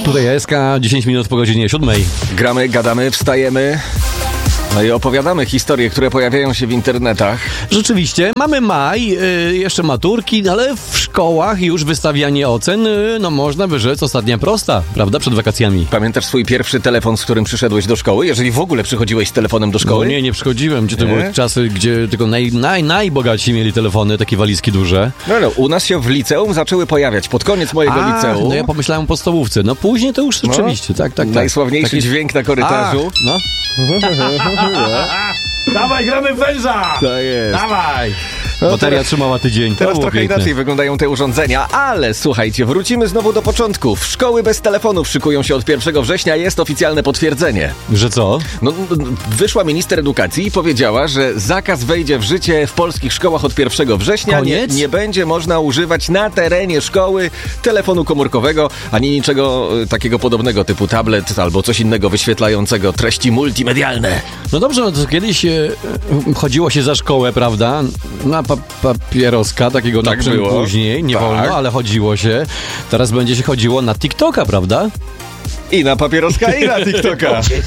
Tutaj SK, 10 minut po godzinie 7. Gramy, gadamy, wstajemy. No i opowiadamy historie, które pojawiają się w internetach. Rzeczywiście, mamy maj, jeszcze maturki, ale w szkołach już wystawianie ocen, no można by rzec ostatnia prosta, prawda, przed wakacjami. Pamiętasz swój pierwszy telefon, z którym przyszedłeś do szkoły? Jeżeli w ogóle przychodziłeś z telefonem do szkoły? No nie przychodziłem, gdzie to były czasy, gdzie tylko najbogatsi mieli telefony, takie walizki duże. No, u nas się w liceum zaczęły pojawiać, pod koniec mojego liceum. No ja pomyślałem o podstawówce, no później to już rzeczywiście, tak. Najsławniejszy dźwięk na korytarzu. No. Dawaj, gramy w węża! To jest. Dawaj! Bateria trzymała tydzień. Teraz trochę inaczej wyglądają te urządzenia, ale słuchajcie, wrócimy znowu do początków. Szkoły bez telefonów szykują się od 1 września, jest oficjalne potwierdzenie. Że co? No, wyszła minister edukacji i powiedziała, że zakaz wejdzie w życie w polskich szkołach od 1 września. Nie będzie można używać na terenie szkoły telefonu komórkowego, ani niczego takiego podobnego typu tablet albo coś innego wyświetlającego treści multimedialne. No dobrze, no to kiedyś chodziło się za szkołę, prawda? Na papieroska, takiego tak na było. Później, nie wolno, ale chodziło się. Teraz będzie się chodziło na TikToka, prawda? I na papieroska, i na TikToka.